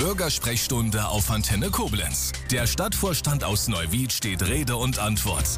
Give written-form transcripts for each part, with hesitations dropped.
Bürgersprechstunde auf Antenne Koblenz. Der Stadtvorstand aus Neuwied steht Rede und Antwort.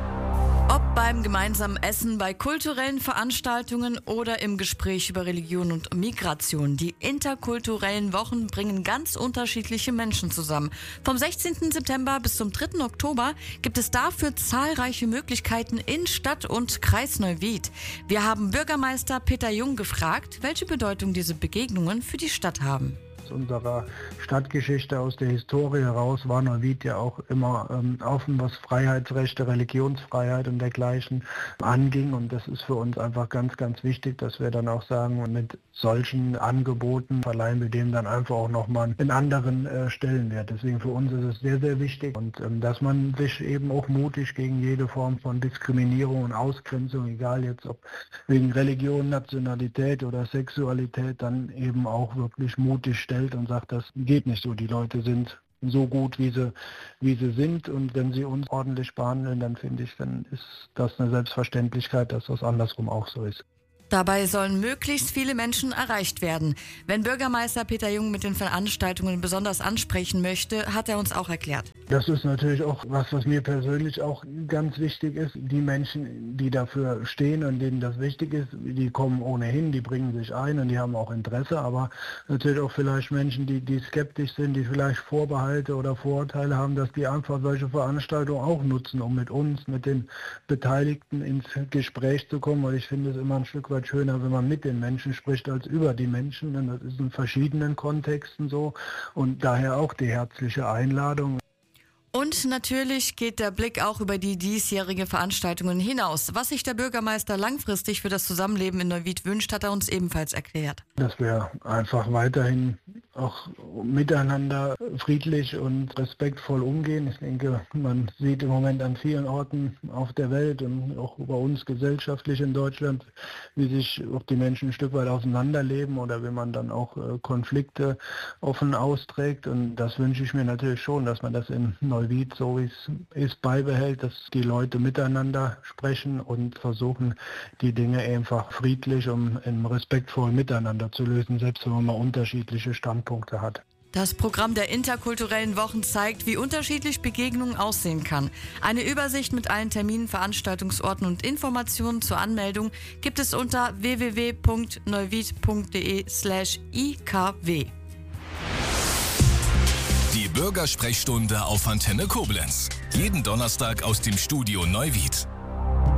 Ob beim gemeinsamen Essen, bei kulturellen Veranstaltungen oder im Gespräch über Religion und Migration. Die interkulturellen Wochen bringen ganz unterschiedliche Menschen zusammen. Vom 16. September bis zum 3. Oktober gibt es dafür zahlreiche Möglichkeiten in Stadt und Kreis Neuwied. Wir haben Bürgermeister Peter Jung gefragt, welche Bedeutung diese Begegnungen für die Stadt haben. Aus unserer Stadtgeschichte, aus der Historie heraus war Neuwied ja auch immer offen, was Freiheitsrechte, Religionsfreiheit und dergleichen anging. Und das ist für uns einfach ganz, ganz wichtig, dass wir dann auch sagen, mit solchen Angeboten verleihen wir dem dann einfach auch nochmal einen anderen Stellenwert. Deswegen für uns ist es sehr, sehr wichtig und dass man sich eben auch mutig gegen jede Form von Diskriminierung und Ausgrenzung, egal jetzt ob wegen Religion, Nationalität oder Sexualität, dann eben auch wirklich mutig stellt und sagt, das geht nicht so. Die Leute sind so gut, wie sie sind, und wenn sie uns ordentlich behandeln, dann finde ich, dann ist das eine Selbstverständlichkeit, dass das andersrum auch so ist. Dabei sollen möglichst viele Menschen erreicht werden. Wenn Bürgermeister Peter Jung mit den Veranstaltungen besonders ansprechen möchte, hat er uns auch erklärt. Das ist natürlich auch was mir persönlich auch ganz wichtig ist. Die Menschen, die dafür stehen und denen das wichtig ist, die kommen ohnehin, die bringen sich ein und die haben auch Interesse, aber natürlich auch vielleicht Menschen, die skeptisch sind, die vielleicht Vorbehalte oder Vorurteile haben, dass die einfach solche Veranstaltungen auch nutzen, um mit uns, mit den Beteiligten ins Gespräch zu kommen, weil ich finde es immer ein Stück weit schöner, wenn man mit den Menschen spricht, als über die Menschen. Und das ist in verschiedenen Kontexten so. Und daher auch die herzliche Einladung. Und natürlich geht der Blick auch über die diesjährige Veranstaltungen hinaus. Was sich der Bürgermeister langfristig für das Zusammenleben in Neuwied wünscht, hat er uns ebenfalls erklärt. Dass wir einfach weiterhin auch miteinander friedlich und respektvoll umgehen. Ich denke, man sieht im Moment an vielen Orten auf der Welt und auch bei uns gesellschaftlich in Deutschland, wie sich auch die Menschen ein Stück weit auseinanderleben oder wie man dann auch Konflikte offen austrägt. Und das wünsche ich mir natürlich schon, dass man das in Neuwied, so wie es ist, beibehält, dass die Leute miteinander sprechen und versuchen, die Dinge einfach friedlich und respektvoll miteinander zu lösen, selbst wenn man mal unterschiedliche Standpunkte hat. Das Programm der interkulturellen Wochen zeigt, wie unterschiedlich Begegnungen aussehen kann. Eine Übersicht mit allen Terminen, Veranstaltungsorten und Informationen zur Anmeldung gibt es unter www.neuwied.de/ikw. Die Bürgersprechstunde auf Antenne Koblenz. Jeden Donnerstag aus dem Studio Neuwied.